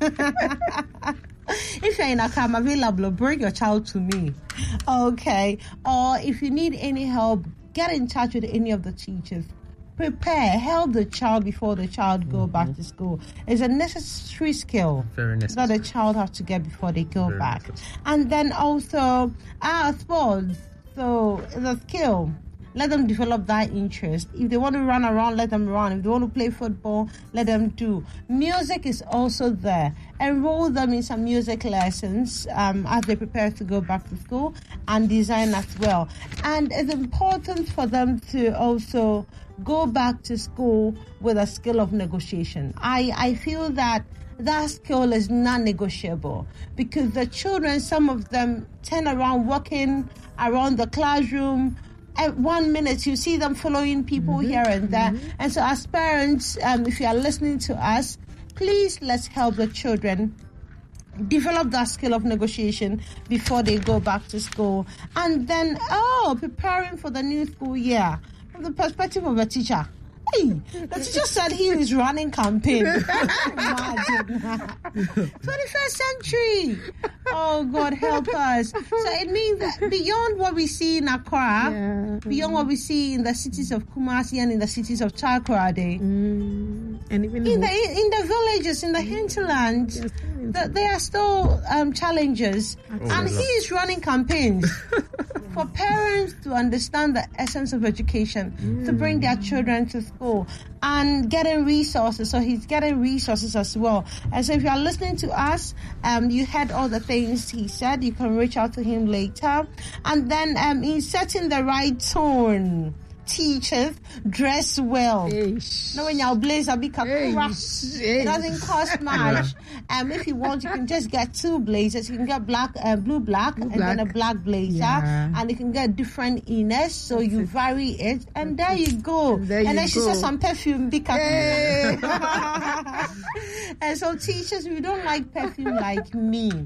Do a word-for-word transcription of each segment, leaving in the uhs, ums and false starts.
If you're in Accra, I'm available. Bring your child to me. Okay. Or if you need any help, get in touch with any of the teachers. Prepare, help the child before the child go mm-hmm. back to school. It's a necessary skill Very necessary. that the child has to get before they go Very back. necessary. And then also, our sports. So, the skill. Let them develop that interest. If they want to run around, let them run. If they want to play football, let them do. Music is also there. Enroll them in some music lessons um, as they prepare to go back to school, and design as well. And it's important for them to also go back to school with a skill of negotiation. I, I feel that that skill is non-negotiable because the children, some of them turn around walking around the classroom. At one minute, you see them following people mm-hmm. here and there. Mm-hmm. And so as parents, um, if you are listening to us, please let's help the children develop that skill of negotiation before they go back to school. And then, oh, preparing for the new school year from the perspective of a teacher. Hey, the teacher said he is running campaign. Imagine. twenty-first century. Oh, God help us. So it means that beyond what we see in Accra, yeah. beyond what we see in the cities of Kumasi and in the cities of Takoradi, mm. and even in the in the villages, in the hinterland, yes. the, there are still um, challenges. Oh, and he is running campaigns for parents to understand the essence of education, mm. to bring their children to school, and getting resources. So he's getting resources as well. And so if you are listening to us, um, you heard all the things he said. You can reach out to him later. And then um, in setting the right tone. Teachers, dress well. Eish. Now when your blazer be kakura, Eish. it doesn't cost much. Um, if you want, you can just get two blazers. You can get black, uh, blue, black, blue, and black. then a black blazer, yeah. and you can get different inners. So That's you it. vary it, and there you go. And, there and you then she go. said some perfume. Be hey. And so teachers, we don't like perfume like me.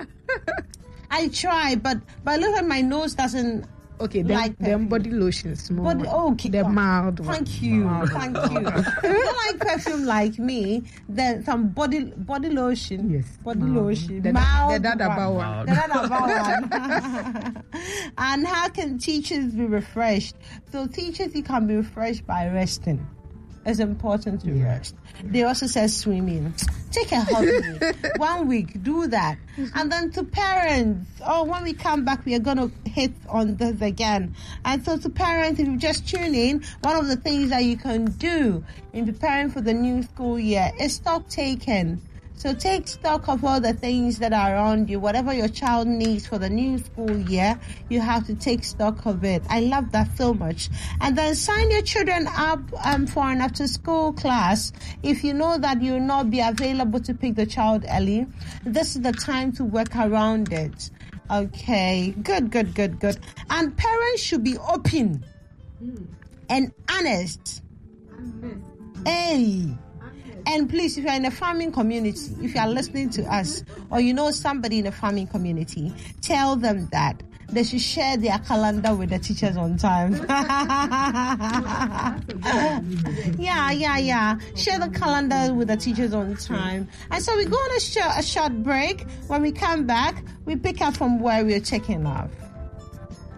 I try, but but look at my nose doesn't. Okay, then, like then body lotions more. Body, okay. The mild one. Thank you. Mild. Thank you. If you don't like perfume like me, then some body body lotion. Yes. Body mild. lotion. The, mild the dada one. one. The dada one. And how can teachers be refreshed? So teachers, you can be refreshed by resting. It's important to yeah. rest. They also said swimming. Take a holiday. One week, do that. And then to parents, oh, when we come back, we are going to hit on this again. And so to parents, if you just tune in, one of the things that you can do in preparing for the new school year is stock taking. So take stock of all the things that are around you. Whatever your child needs for the new school year, you have to take stock of it. I love that so much. And then sign your children up um, for an after-school class. If you know that you'll not be available to pick the child early, this is the time to work around it. Okay, good, good, good, good. And parents should be open mm. and honest. Hey. And please, if you're in a farming community, if you are listening to us, or you know somebody in a farming community, tell them that they should share their calendar with the teachers on time. yeah, yeah, yeah. Share the calendar with the teachers on time. And so we go on a, sh- a short break. When we come back, we pick up from where we're taking off.